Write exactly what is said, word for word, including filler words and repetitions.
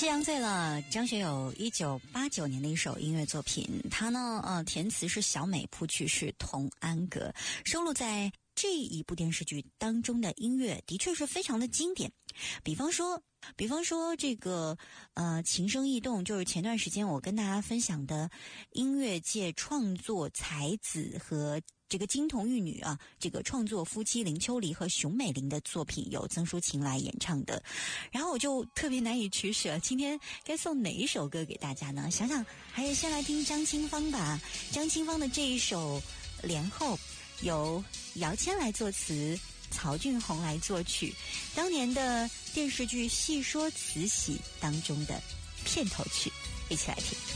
夕阳醉了，张学友一九八九年的一首音乐作品，他呢呃填词是小美，谱曲是童安格，收录在这一部电视剧当中的音乐的确是非常的经典。比方说比方说这个呃情生异动，就是前段时间我跟大家分享的音乐界创作才子和这个金童玉女啊，这个创作夫妻林秋离和熊美玲的作品，由曾淑琴来演唱的。然后我就特别难以取舍，今天该送哪一首歌给大家呢？想想还是先来听张清芳吧。张清芳的这一首《莲后》，由姚谦来作词，曹俊宏来作曲，当年的电视剧《戏说慈禧》当中的片头曲，一起来听。